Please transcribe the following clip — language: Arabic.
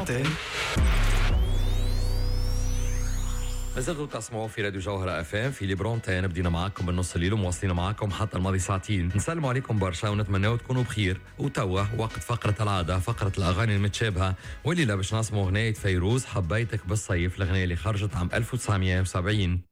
l'antenne. زلتوا تسمعوا في راديو جوهرة اف ام في ليبرونتين. بدينا معاكم بالنص الليل ومواصلين معاكم حتى الماضي ساعتين. نسلم عليكم برشا ونتمنى تكونوا بخير. وتوا وقت فقرة العادة، فقرة الأغاني المتشابهة، واللي باش نسمعوا أغنية فيروز حبيتك بالصيف، الأغنية اللي خرجت عام 1970.